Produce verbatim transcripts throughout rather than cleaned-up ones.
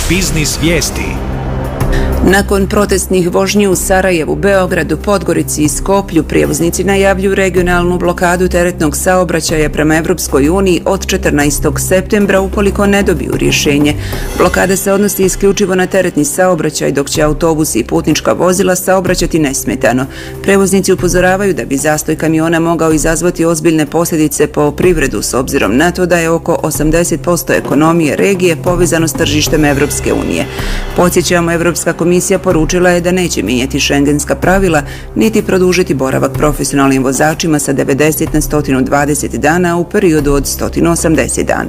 Biznis vijesti. Nakon protestnih vožnji u Sarajevu, Beogradu, Podgorici i Skoplju, prijevoznici najavljuju regionalnu blokadu teretnog saobraćaja prema Evropskoj uniji od četrnaestog septembra ukoliko ne dobiju rješenje. Blokada se odnosi isključivo na teretni saobraćaj, dok će autobusi i putnička vozila saobraćati nesmetano. Prevoznici upozoravaju da bi zastoj kamiona mogao izazvati ozbiljne posljedice po privredu s obzirom na to da je oko osamdeset posto ekonomije regije povezano s tržištem Evropske unije. Podsjećamo, Evropska komisija Komisija poručila je da neće mijenjati šengenska pravila niti produžiti boravak profesionalnim vozačima sa devedeset na sto dvadeset dana u periodu od sto osamdeset dana.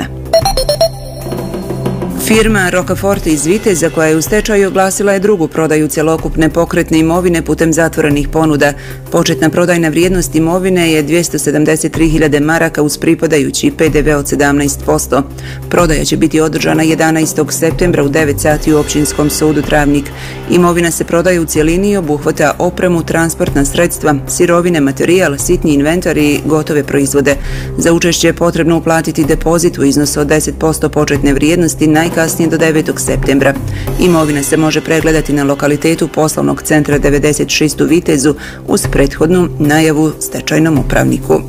Firma Rocafort iz Viteza, koja je u stečaju, oglasila je drugu prodaju cjelokupne pokretne imovine putem zatvorenih ponuda. Početna prodajna vrijednost imovine je dvjesto sedamdeset tri hiljade maraka uz pripadajući P D V od sedamnaest posto. Prodaja će biti održana jedanaestog septembra u devet sati u Općinskom sudu Travnik. Imovina se prodaje u cjelini i obuhvata opremu, transportna sredstva, sirovine, materijal, sitni inventar i gotove proizvode. Za učešće je potrebno uplatiti depozit u iznosu od deset posto početne vrijednosti najkasnije do devetog septembra. Imovina se može pregledati na lokalitetu poslovnog centra devedeset šest u Vitezu uz prethodnu najavu stečajnom upravniku.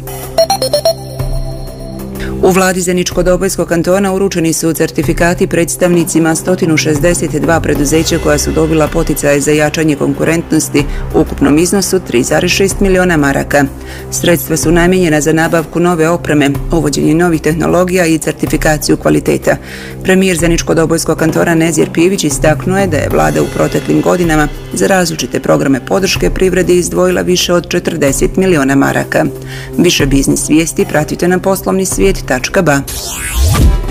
U vladi Zeničko-Dobojskog kantona uručeni su certifikati predstavnicima sto šezdeset dva preduzeća koja su dobila poticaje za jačanje konkurentnosti u ukupnom iznosu tri zarez šest miliona maraka. Sredstva su namijenjena za nabavku nove opreme, uvođenje novih tehnologija i certifikaciju kvaliteta. Premijer Zeničko-Dobojskog kantona Nezir Pivić istaknuo je da je vlada u proteklim godinama za različite programe podrške privredi izdvojila više od četrdeset miliona maraka. Više biznis vijesti pratite na poslovni svijet tačka ba.